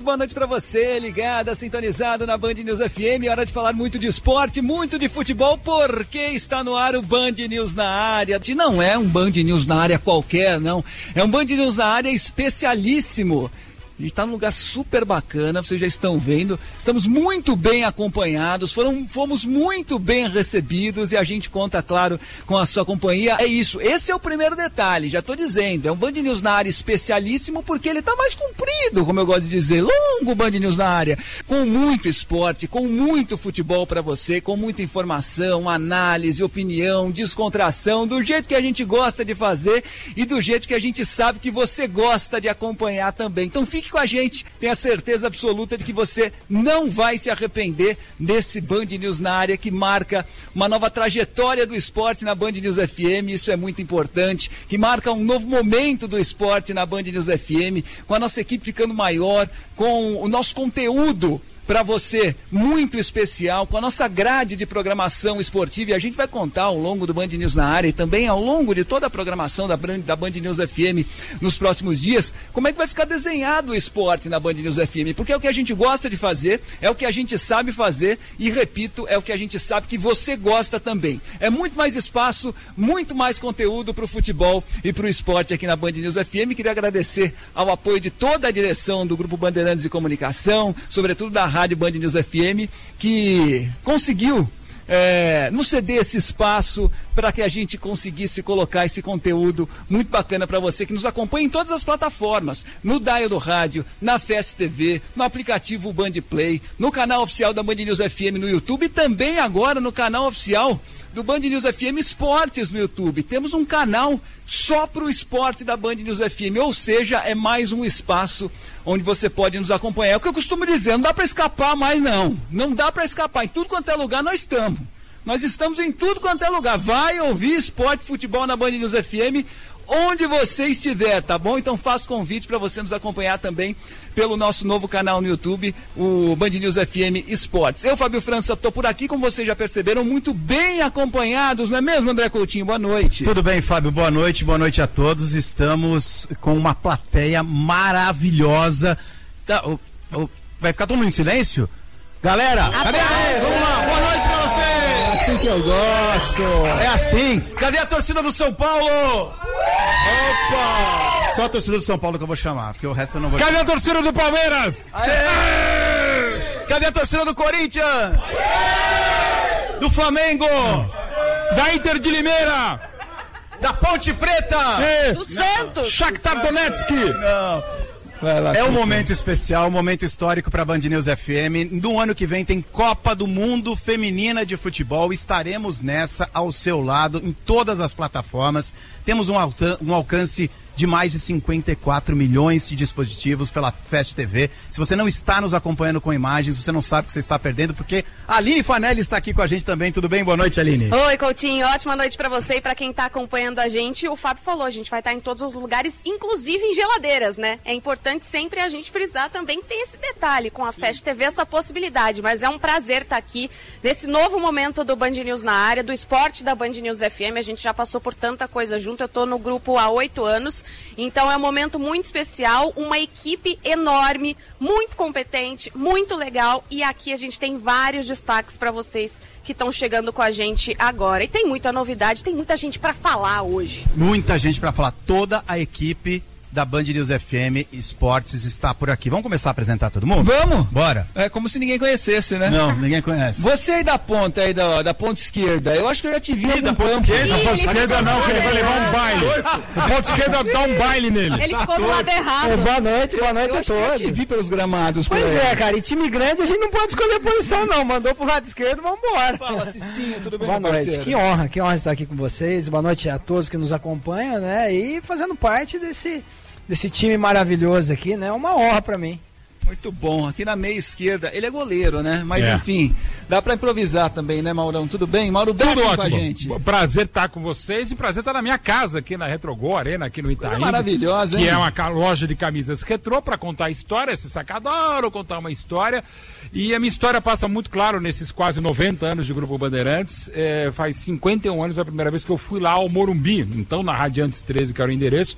muito boa noite pra você, ligada, sintonizado na Band News FM. Hora de falar muito de esporte, muito de futebol, porque está no ar o Band News na área. E não é um Band News na área qualquer, não. É um Band News na área especialíssimo. A gente está num lugar super bacana, vocês já estão vendo, estamos muito bem acompanhados, fomos muito bem recebidos e a gente conta, claro, com a sua companhia. É isso, esse é o primeiro detalhe, já estou dizendo, é um Band News na área especialíssimo porque ele está mais comprido, como eu gosto de dizer, longo Band News na área, com muito esporte, com muito futebol para você, com muita informação, análise, opinião, descontração, do jeito que a gente gosta de fazer e do jeito que a gente sabe que você gosta de acompanhar também. Então fique com a gente, tenha certeza absoluta de que você não vai se arrepender desse Band News na área que marca uma nova trajetória do esporte na Band News FM, isso é muito importante, que marca um novo momento do esporte na Band News FM, com a nossa equipe ficando maior, com o nosso conteúdo para você, muito especial, com a nossa grade de programação esportiva, e a gente vai contar ao longo do Band News na área e também ao longo de toda a programação da Band News FM nos próximos dias, como é que vai ficar desenhado o esporte na Band News FM, porque é o que a gente gosta de fazer, é o que a gente sabe fazer e, repito, é o que a gente sabe que você gosta também. É muito mais espaço, muito mais conteúdo para o futebol e para o esporte aqui na Band News FM. Queria agradecer ao apoio de toda a direção do Grupo Bandeirantes de Comunicação, sobretudo da Rádio Band News FM, que conseguiu nos ceder esse espaço para que a gente conseguisse colocar esse conteúdo muito bacana para você que nos acompanha em todas as plataformas, no dial do rádio, na Fast TV, no aplicativo Band Play, no canal oficial da Band News FM no YouTube e também agora no canal oficial do Band News FM Esportes no YouTube. Temos um canal só para o esporte da Band News FM, ou seja, é mais um espaço onde você pode nos acompanhar. É o que eu costumo dizer, não dá para escapar mais não dá para escapar, em tudo quanto é lugar nós estamos. Nós estamos em tudo quanto é lugar. Vai ouvir esporte, futebol na Band News FM, onde você estiver, tá bom? Então faço convite para você nos acompanhar também pelo nosso novo canal no YouTube, o Band News FM Esportes. Eu, Fábio França, tô por aqui, como vocês já perceberam, muito bem acompanhados, não é mesmo, André Coutinho? Boa noite. Tudo bem, Fábio, boa noite a todos. Estamos com uma plateia maravilhosa. Vai ficar todo mundo em silêncio? Galera, cadê? Vamos lá, boa noite pra vocês! É assim que eu gosto. É assim. Cadê a torcida do São Paulo? Opa! Só a torcida do São Paulo que eu vou chamar, porque o resto eu não vou chamar. Cadê a torcida do Palmeiras? Aê! Cadê a torcida do Corinthians? Aê! Do Flamengo? Da Inter de Limeira? Da Ponte Preta? Do Santos? Shakhtar Donetsk? Não. É um momento especial, um momento histórico para a Band News FM. No ano que vem tem Copa do Mundo Feminina de Futebol. Estaremos nessa ao seu lado em todas as plataformas. Temos um alcance de mais de 54 milhões de dispositivos pela Fast TV. Se você não está nos acompanhando com imagens, você não sabe o que você está perdendo, porque a Aline Fanelli está aqui com a gente também. Tudo bem? Boa noite, Aline. Oi, Coutinho. Ótima noite para você e para quem está acompanhando a gente. O Fábio falou, a gente vai estar em todos os lugares, inclusive em geladeiras, né? É importante sempre a gente frisar também que tem esse detalhe com a Fast TV, essa possibilidade, mas é um prazer estar aqui nesse novo momento do Band News na área, do esporte da Band News FM. A gente já passou por tanta coisa junto, eu estou no grupo há 8 anos, então é um momento muito especial, uma equipe enorme, muito competente, muito legal, e aqui a gente tem vários destaques para vocês que estão chegando com a gente agora. E tem muita novidade, tem muita gente para falar hoje. Muita gente para falar, toda a equipe da Band News FM Esportes está por aqui. Vamos começar a apresentar todo mundo? Vamos? Bora. É como se ninguém conhecesse, né? Não, ninguém conhece. Você aí da ponta, aí da ponta esquerda, eu acho que eu já te vi da ponta esquerda? Da ponta esquerda não, que ele vai levar um baile. O ponta esquerda dá um baile nele. Ele ficou do lado errado. Boa noite eu a acho que eu todos. te vi pelos gramados. Pois é, cara, e time grande a gente não pode escolher posição não, mandou pro lado esquerdo, vamos embora. Fala, Cicinho, tudo bem, boa meu noite, parceiro? que honra estar aqui com vocês, boa noite a todos que nos acompanham, né, e fazendo parte desse time maravilhoso aqui, né, uma honra pra mim. Muito bom, aqui na meia esquerda, ele é goleiro, né, mas enfim, dá pra improvisar também, né, Maurão, tudo bem? Mauro Betti com a gente. Prazer estar com vocês e prazer estar na minha casa aqui na Retrogol Arena, aqui no Itaim. Maravilhosa, hein? Que é uma loja de camisas retrô pra contar história, se saca, adoro contar uma história. E a minha história passa muito claro nesses quase 90 anos de Grupo Bandeirantes. Faz 51 anos a primeira vez que eu fui lá ao Morumbi, então na Radiantes 13, que era o endereço,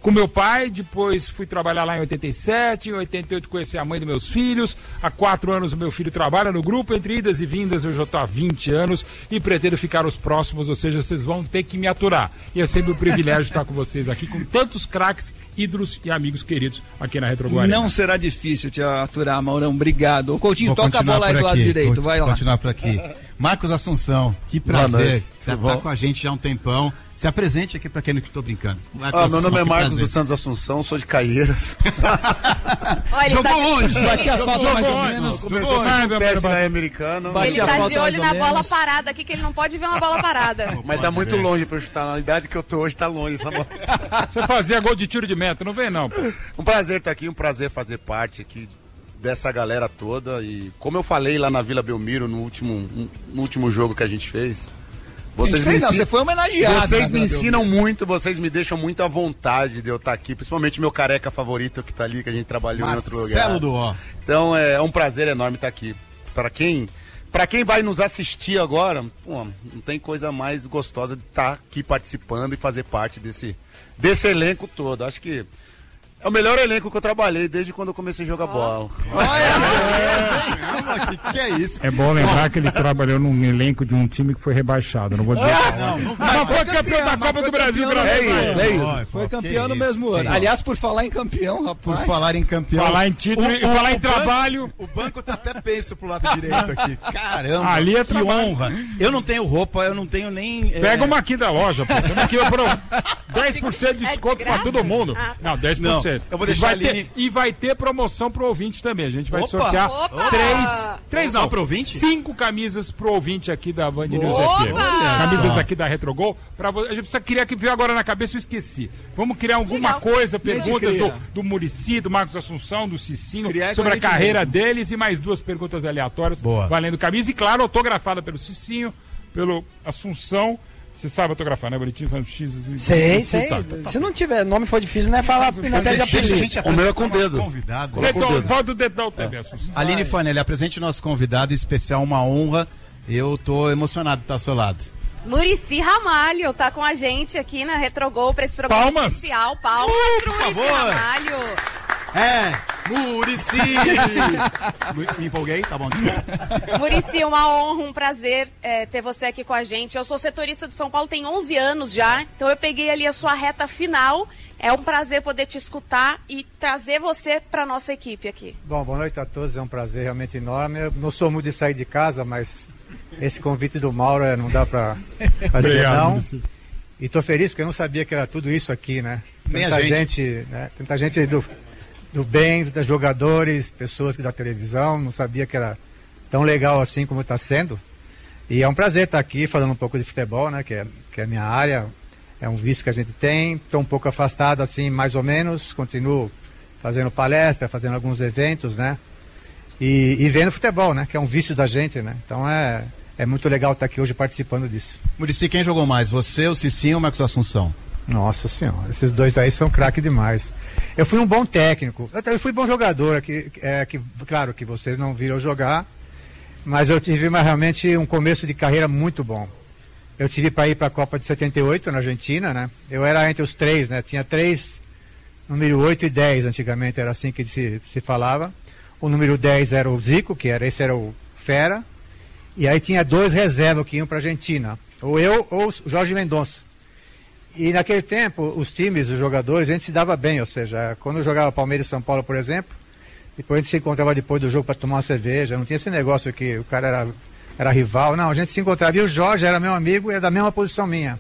com meu pai, depois fui trabalhar lá em 87, em 88 conheci a mãe dos meus filhos, há 4 anos o meu filho trabalha no grupo, entre idas e vindas eu já estou há 20 anos e pretendo ficar os próximos, ou seja, vocês vão ter que me aturar. E é sempre um privilégio estar com vocês aqui, com tantos craques, ídolos e amigos queridos aqui na Retro Guarani. Não será difícil te aturar, Maurão, obrigado. Ô Coutinho, toca a bola aí do lado direito, vai lá. Vou continuar por aqui. Marcos Assunção, que prazer, você tá com a gente já há um tempão. Se apresente aqui para quem não estou brincando. Meu nome é Marcos dos Santos Assunção, sou de Caieiras. Olha, jogou longe, batia a falta mais ou menos. Começou a teste na americano. Ele tá de olho na bola parada aqui, que ele não pode ver uma bola parada. Mas tá muito longe pra eu chutar. Na idade que eu tô hoje, tá longe essa bola. Você fazia gol de tiro de meta, não vem não. Um prazer estar aqui, um prazer fazer parte aqui dessa galera toda. E como eu falei lá na Vila Belmiro, no último jogo que a gente fez... Você foi homenageado. Vocês me ensinam muito, vocês me deixam muito à vontade de eu estar aqui, principalmente meu careca favorito que tá ali, que a gente trabalhou em outro lugar. Marcelo do Ó. Então é um prazer enorme estar aqui. Para quem vai nos assistir agora, pô, não tem coisa mais gostosa de estar aqui participando e fazer parte desse elenco todo. Acho que é o melhor elenco que eu trabalhei desde quando eu comecei a jogar bola. Que é isso? É bom lembrar que ele trabalhou num elenco de um time que foi rebaixado. Não vou dizer. Mas foi campeão da Copa do Brasil. É isso. Foi campeão no mesmo ano. Aliás, por falar em campeão, rapaz. Por falar em campeão. Falar em título e falar em trabalho. O banco tá até penso pro lado direito aqui. Caramba, ali é que trabalho. honra. Eu não tenho roupa, eu não tenho nem... Pega uma aqui da loja, pô. Tem aqui por 10% de desconto pra todo mundo. Não, 10%. Não. Eu vou deixar e vai ter promoção pro ouvinte também. A gente vai sortear 5 camisas pro ouvinte aqui da Band News FM. Camisas aqui da Retrogol. A gente queria que veio agora na cabeça, eu esqueci. Vamos criar alguma coisa, perguntas do Muricy, do Marcos Assunção, do Cicinho, sobre a carreira deles e mais 2 perguntas aleatórias. Boa. Valendo camisa. E claro, autografada pelo Cicinho, pelo Assunção. Você sabe autografar, né, Bonitinho? Sei. Se não tiver nome for difícil, não é falar na tela de O meu é com o dedo. Pode o dedão também, Assunção. Aline Fanelli, apresente o nosso convidado especial, uma honra. Eu tô emocionado de estar ao seu lado. Muricy Ramalho tá com a gente aqui na Retrogol para esse programa especial. Palmas pro Muricy Ramalho. Muricy! Me empolguei, tá bom. Muricy, uma honra, um prazer ter você aqui com a gente. Eu sou setorista do São Paulo, tem 11 anos já, então eu peguei ali a sua reta final. É um prazer poder te escutar e trazer você para nossa equipe aqui. Bom, boa noite a todos, é um prazer realmente enorme. Eu não sou muito de sair de casa, mas esse convite do Mauro não dá para fazer não. E tô feliz porque eu não sabia que era tudo isso aqui, né? Tanta gente do bem, dos jogadores, pessoas da televisão, não sabia que era tão legal assim como está sendo. E é um prazer estar aqui falando um pouco de futebol, né? Que é a minha área, é um vício que a gente tem. Estou um pouco afastado assim, mais ou menos, continuo fazendo palestra, fazendo alguns eventos, né? E vendo futebol, né? Que é um vício da gente, né? Então é muito legal estar aqui hoje participando disso. Muricy, quem jogou mais? Você, o Cicinho ou o Marcos Assunção? Nossa senhora, esses dois aí são craque demais. Eu fui um bom técnico, eu fui bom jogador, claro que vocês não viram jogar, mas eu tive realmente um começo de carreira muito bom. Eu tive para ir para a Copa de 78 na Argentina, né? Eu era entre os 3, né? Tinha 3, número 8 e 10 antigamente, era assim que se falava. O número 10 era o Zico, esse era o Fera, e aí tinha 2 reservas que iam para a Argentina, ou eu ou o Jorge Mendonça. E naquele tempo, os times, os jogadores, a gente se dava bem, ou seja, quando eu jogava Palmeiras e São Paulo, por exemplo, depois a gente se encontrava depois do jogo para tomar uma cerveja, não tinha esse negócio que o cara era rival, não, a gente se encontrava, e o Jorge era meu amigo e era da mesma posição minha.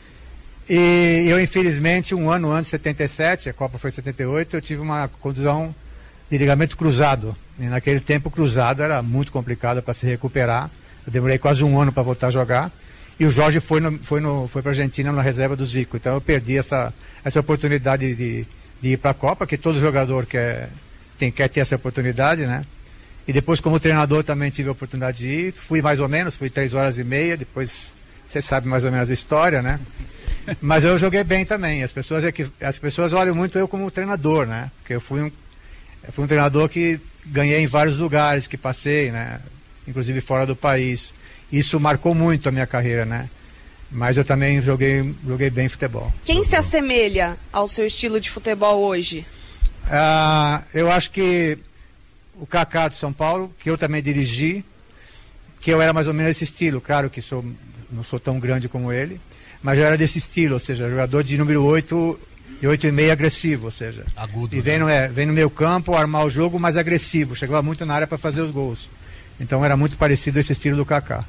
E eu, infelizmente, um ano antes, 77, a Copa foi 78, eu tive uma contusão de ligamento cruzado, e naquele tempo o cruzado era muito complicado para se recuperar, eu demorei quase um ano para voltar a jogar. E o Jorge foi para a Argentina na reserva do Zico. Então eu perdi essa oportunidade de ir para a Copa, que todo jogador quer ter essa oportunidade, né? E depois, como treinador, também tive a oportunidade de ir. Fui mais ou menos, fui 3 horas e meia. Depois você sabe mais ou menos a história, né? Mas eu joguei bem também. As pessoas olham muito eu como treinador, né? Porque eu fui um treinador que ganhei em vários lugares, que passei, né? Inclusive fora do país. Isso marcou muito a minha carreira, né? Mas eu também joguei bem futebol. Quem se assemelha ao seu estilo de futebol hoje? Eu acho que o Kaká de São Paulo, que eu também dirigi, que eu era mais ou menos esse estilo. Claro que não sou tão grande como ele, mas eu era desse estilo, ou seja, jogador de número 8 e 8,5 agressivo, ou seja, agudo, e vem no meio campo armar o jogo mais agressivo, chegava muito na área para fazer os gols. Então era muito parecido esse estilo do Kaká.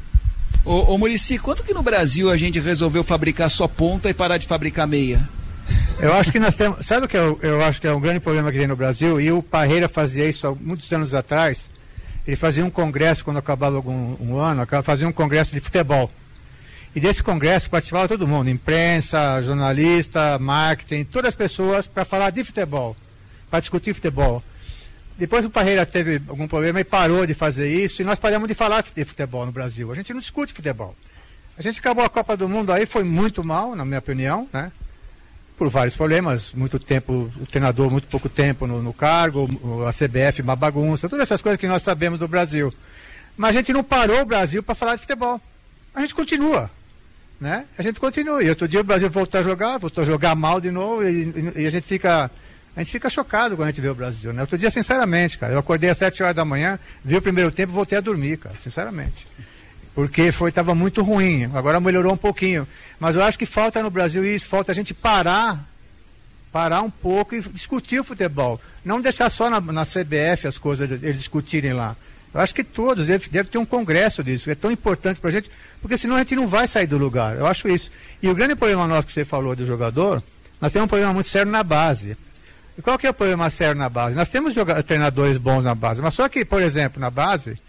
Ô Muricy, quanto que no Brasil a gente resolveu fabricar só ponta e parar de fabricar meia? Eu acho que nós temos, sabe o que eu acho que é um grande problema que tem no Brasil, e o Parreira fazia isso há muitos anos atrás. Ele fazia um congresso quando acabava um ano, fazia um congresso de futebol. E desse congresso participava todo mundo, imprensa, jornalista, marketing, todas as pessoas para falar de futebol, para discutir futebol. Depois o Parreira teve algum problema e parou de fazer isso, e nós paramos de falar de futebol no Brasil. A gente não discute futebol. A gente acabou a Copa do Mundo aí, foi muito mal, na minha opinião, né? Por vários problemas, muito tempo, o treinador muito pouco tempo no cargo, a CBF uma bagunça, todas essas coisas que nós sabemos do Brasil. Mas a gente não parou o Brasil para falar de futebol. A gente continua, né? A gente continua. E outro dia o Brasil voltou a jogar mal de novo, e a gente fica chocado quando a gente vê o Brasil, né? Outro dia, sinceramente, cara, eu acordei às 7 horas da manhã, vi o primeiro tempo e voltei a dormir, cara, sinceramente. Porque estava muito ruim, agora melhorou um pouquinho. Mas eu acho que falta no Brasil isso, falta a gente parar um pouco e discutir o futebol. Não deixar só na CBF as coisas, eles discutirem lá. Eu acho que todos, deve ter um congresso disso, é tão importante pra gente, porque senão a gente não vai sair do lugar, eu acho isso. E o grande problema nosso que você falou do jogador, nós temos um problema muito sério na base. E qual que é o problema sério na base? Nós temos treinadores bons na base, mas só que, por exemplo, na base,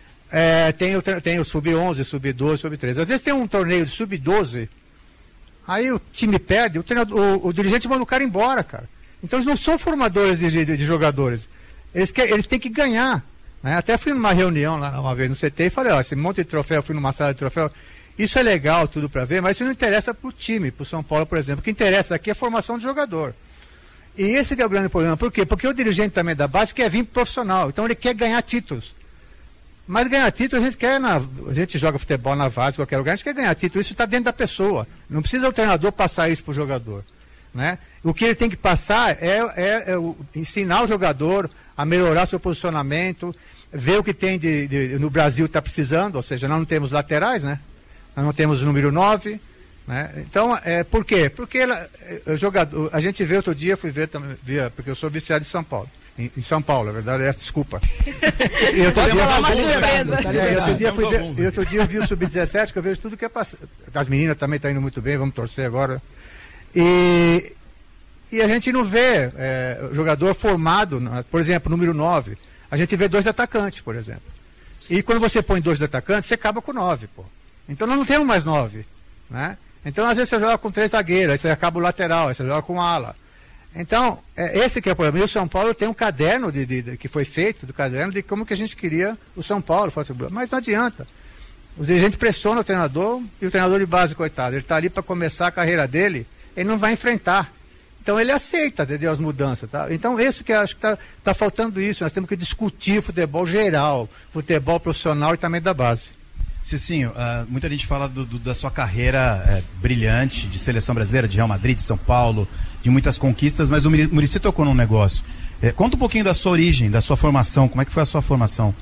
tem o sub-11, sub-12, sub-13. Às vezes tem um torneio de sub-12, aí o time perde, o dirigente manda o cara embora, cara. Então eles não são formadores de jogadores. Eles têm que ganhar. Né? Até fui numa reunião lá uma vez no CT e falei, esse monte de troféu, fui numa sala de troféu. Isso é legal, tudo para ver, mas isso não interessa para o time, para o São Paulo, por exemplo. O que interessa aqui é a formação de jogador. E esse que é o grande problema. Por quê? Porque o dirigente também da base quer vir profissional. Então ele quer ganhar títulos. Mas ganhar título, a gente joga futebol na várzea, qualquer lugar, a gente quer ganhar título. Isso está dentro da pessoa. Não precisa o treinador passar isso para o jogador. Né? O que ele tem que passar é ensinar o jogador a melhorar seu posicionamento, ver o que tem no Brasil está precisando, ou seja, nós não temos laterais, né? Nós não temos o número 9. Né? Então, por quê? Porque a gente vê outro dia, fui ver também, porque eu sou viciado em São Paulo. Em São Paulo, é verdade, desculpa. Pode falar uma surpresa. Outro dia eu vi o Sub-17, que eu vejo tudo que é passado. As meninas também estão indo muito bem, vamos torcer agora. E a gente não vê jogador formado, por exemplo, número 9. A gente vê 2 atacantes, por exemplo. E quando você põe 2 atacantes, você acaba com 9, pô. Então nós não temos mais 9, né? Então às vezes você joga com 3 zagueiros, aí você acaba o lateral, aí você joga com ala. Então, esse que é o problema. E o São Paulo tem um caderno que foi feito, do caderno de como que a gente queria o São Paulo. Mas não adianta. Os dirigentes pressionam o treinador e o treinador de base, coitado, ele está ali para começar a carreira dele, ele não vai enfrentar. Então ele aceita, entendeu, as mudanças. Tá? Então esse que eu acho que está faltando isso. Nós temos que discutir futebol geral, futebol profissional e também da base. Cicinho, muita gente fala da sua carreira brilhante de seleção brasileira, de Real Madrid, de São Paulo, de muitas conquistas, mas o Muricy tocou num negócio. Conta um pouquinho da sua origem, da sua formação, como é que foi a sua formação?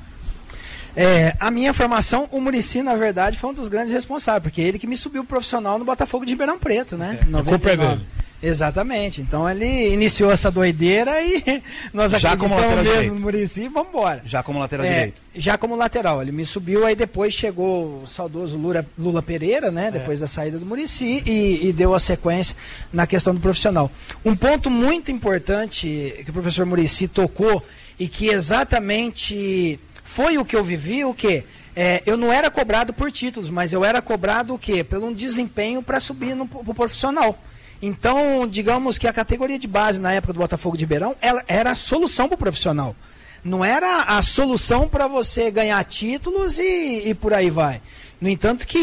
A minha formação, o Muricy, na verdade, foi um dos grandes responsáveis, porque ele que me subiu profissional no Botafogo de Ribeirão Preto, né? A culpa é dele. Exatamente. Então ele iniciou essa doideira e nós acreditamos mesmo no Muricy e vamos embora. Já como lateral direito? Já como lateral. Ele me subiu, aí depois chegou o saudoso Lula Pereira, né? Depois da saída do Muricy e deu a sequência na questão do profissional. Um ponto muito importante que o professor Muricy tocou e que exatamente foi o que eu vivi, o quê? Eu não era cobrado por títulos, mas eu era cobrado o quê? Pelo um desempenho para subir pro profissional. Então, digamos que a categoria de base na época do Botafogo de Ribeirão, ela era a solução para o profissional. Não era a solução para você ganhar títulos e por aí vai. No entanto que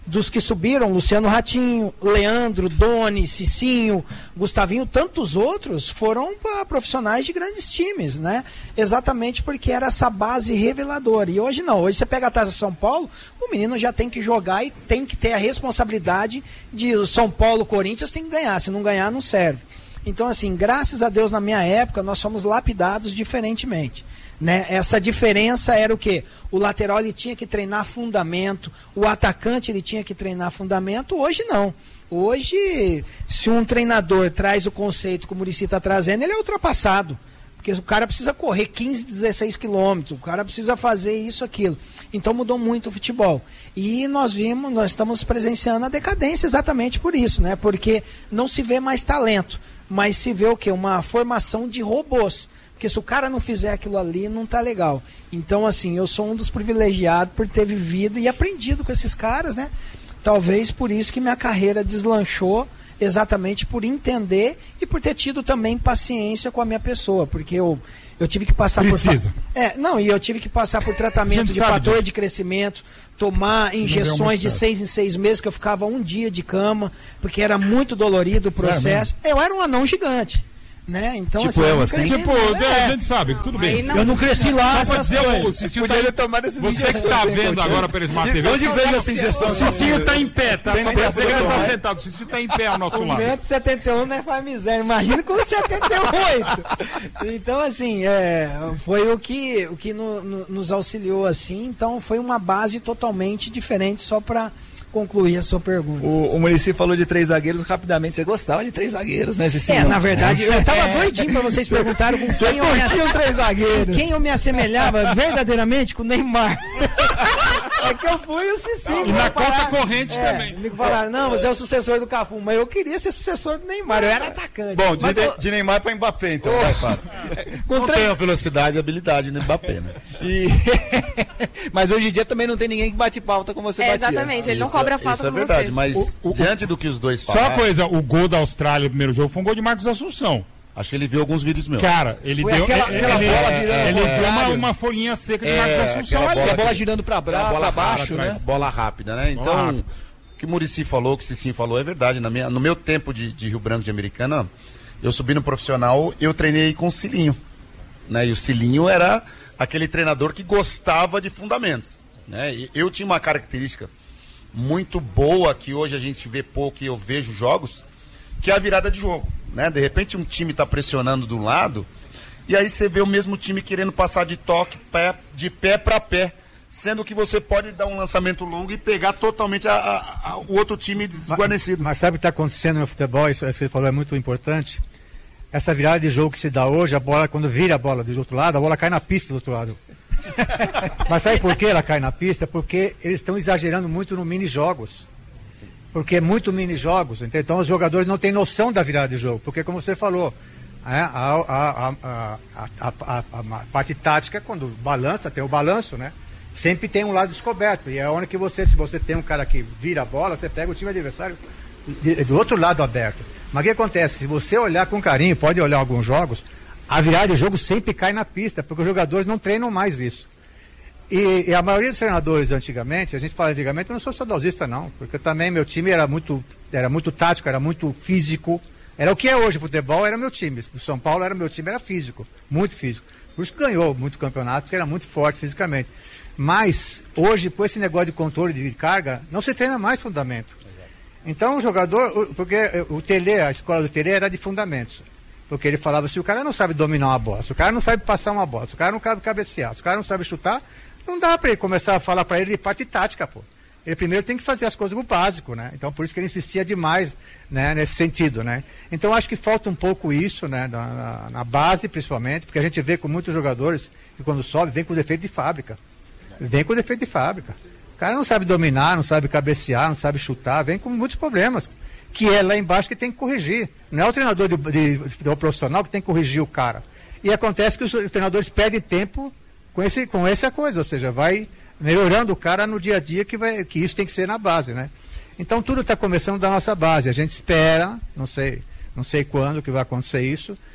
dos que subiram, Luciano Ratinho, Leandro, Doni, Cicinho, Gustavinho, tantos outros foram para profissionais de grandes times, né? Exatamente porque era essa base reveladora. E hoje não, hoje você pega a Taça São Paulo, o menino já tem que jogar e tem que ter a responsabilidade de o São Paulo, Corinthians tem que ganhar, se não ganhar não serve. Então assim, graças a Deus na minha época nós somos lapidados diferentemente. Né? Essa diferença era o quê? O lateral ele tinha que treinar fundamento, o atacante ele tinha que treinar fundamento, hoje não. Hoje, se um treinador traz o conceito que o Muricy está trazendo, ele é ultrapassado. Porque o cara precisa correr 15, 16 quilômetros, o cara precisa fazer isso, aquilo. Então mudou muito o futebol. E nós estamos presenciando a decadência exatamente por isso, né? Porque não se vê mais talento, mas se vê o quê? Uma formação de robôs. Porque se o cara não fizer aquilo ali, não tá legal. Então, assim, eu sou um dos privilegiados por ter vivido e aprendido com esses caras, né? Talvez por isso que minha carreira deslanchou, exatamente por entender e por ter tido também paciência com a minha pessoa. Porque eu tive que passar e eu tive que passar por tratamento de fator de crescimento, tomar injeções de 6 em 6 meses, que eu ficava um dia de cama, porque era muito dolorido o processo. Eu era um anão gigante. Né? Então, tipo assim, eu, assim? Tipo, a gente sabe, tudo bem. Eu não cresci lá. Só pra dizer, o Cicinho tá aí, você que está vendo agora pela Smart TV. Onde veio essa injeção? O Cicinho tá em pé, tá? Só pra dizer que ele tá sentado. O Cicinho tá em pé ao nosso lado. 1,71 não é faz miséria. Imagina com 78. Então, assim, foi o que nos auxiliou, assim. Então, foi uma base totalmente diferente, só para concluir a sua pergunta. O Muricy falou de 3 zagueiros rapidamente. Você gostava de 3 zagueiros, né, Cicinho? Na verdade, eu tava doidinho pra vocês perguntarem com quem eu me assemelhava verdadeiramente com o Neymar. É que eu fui o Cicinho. E na conta corrente também. Me falaram, não, você é o sucessor do Cafu, mas eu queria ser sucessor do Neymar, eu era atacante. Bom, de Neymar para Mbappé, então, vai, para. Não tem a velocidade e habilidade do Mbappé, né? Mas hoje em dia também não tem ninguém que bate falta como você batia. Exatamente, ele não cobra falta com você. Isso é verdade, mas diante do que os dois falaram... Só uma coisa, o gol da Austrália no primeiro jogo foi um gol de Marcos Assunção. Acho que ele viu alguns vídeos meus. Cara, ele deu uma folhinha seca de Marcos Assunção ali. A bola girando pra baixo, né? Bola rápida, né? Então, o que o Muricy falou, o que o Cicinho falou é verdade. No meu tempo de Rio Branco de Americana, eu subi no profissional, eu treinei com o Cilinho. Né? E o Cilinho era aquele treinador que gostava de fundamentos. Né? E eu tinha uma característica muito boa, que hoje a gente vê pouco e eu vejo jogos, que é a virada de jogo. Né? De repente um time está pressionando do lado e aí você vê o mesmo time querendo passar de toque de pé para pé, sendo que você pode dar um lançamento longo e pegar totalmente o outro time desguarnecido. Mas sabe o que está acontecendo no futebol? Isso que você falou é muito importante. Essa virada de jogo que se dá hoje, a bola, quando vira a bola do outro lado, a bola cai na pista do outro lado. Mas sabe por que ela cai na pista? Porque eles estão exagerando muito no mini-jogos. Porque é muito mini-jogos. Então os jogadores não têm noção da virada de jogo. Porque, como você falou, a parte tática, quando balança, tem o balanço, né? Sempre tem um lado descoberto. E é a hora que se você tem um cara que vira a bola, você pega o time adversário do outro lado aberto. Mas o que acontece? Se você olhar com carinho, pode olhar alguns jogos, a virada de jogo sempre cai na pista, porque os jogadores não treinam mais isso. E a maioria dos treinadores antigamente, a gente fala antigamente, eu não sou saudosista não, porque também meu time era muito tático, era muito físico. Era o que é hoje o futebol, era meu time. O São Paulo era meu time, era físico, muito físico. Por isso que ganhou muito campeonato, porque era muito forte fisicamente. Mas, hoje, com esse negócio de controle de carga, não se treina mais fundamento. Então, o jogador, porque a escola do Tele era de fundamentos. Porque ele falava, se o cara não sabe dominar uma bola, se o cara não sabe passar uma bola, se o cara não sabe cabecear, se o cara não sabe chutar, não dá para ele começar a falar para ele de parte tática, pô. Ele primeiro tem que fazer as coisas no básico, né? Então, por isso que ele insistia demais, né, nesse sentido, né? Então, acho que falta um pouco isso, né, na base, principalmente, porque a gente vê com muitos jogadores que quando sobe, vem com defeito de fábrica. Vem com defeito de fábrica. O cara não sabe dominar, não sabe cabecear, não sabe chutar, vem com muitos problemas. Que é lá embaixo que tem que corrigir. Não é o treinador do profissional que tem que corrigir o cara. E acontece que os treinadores perdem tempo com essa coisa, ou seja, vai melhorando o cara no dia a dia, que isso tem que ser na base, né? Então tudo está começando da nossa base. A gente espera, não sei quando que vai acontecer isso,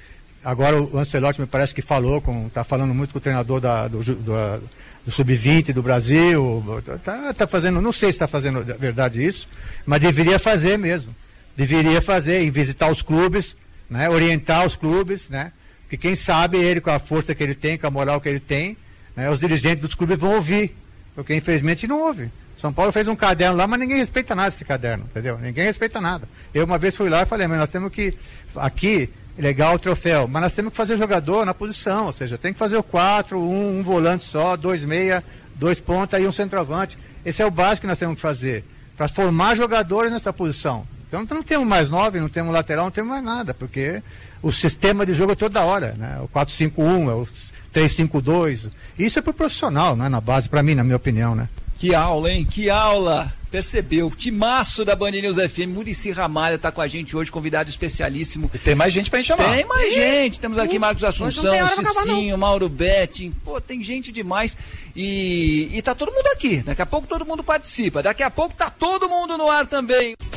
agora o Ancelotti me parece que está falando muito com o treinador do Sub-20 do Brasil, tá fazendo, não sei se está fazendo verdade isso, mas deveria fazer mesmo. Deveria fazer, e visitar os clubes, né, orientar os clubes, né, porque quem sabe ele, com a força que ele tem, com a moral que ele tem, né, os dirigentes dos clubes vão ouvir, porque infelizmente não ouve. São Paulo fez um caderno lá, mas ninguém respeita nada esse caderno, entendeu? Ninguém respeita nada. Eu uma vez fui lá e falei, mas nós temos que, aqui, legal o troféu, mas nós temos que fazer jogador na posição, ou seja, tem que fazer o 4, um volante só, 2 meia, 2 ponta e um centroavante. Esse é o básico que nós temos que fazer, para formar jogadores nessa posição. Então não temos mais 9, não temos lateral, não temos mais nada, porque o sistema de jogo é toda hora, né? O 4-5-1, é o 3-5-2, isso é pro profissional, não é na base, para mim, na minha opinião, né? Que aula, hein? Que aula! Percebeu? Timaço da Band News FM. Muricy Ramalho está com a gente hoje, convidado especialíssimo. E tem mais gente pra gente chamar. Tem mais gente. Temos aqui Marcos Assunção, Cicinho, Mauro Betti. Pô, tem gente demais. E tá todo mundo aqui. Daqui a pouco todo mundo participa. Daqui a pouco tá todo mundo no ar também.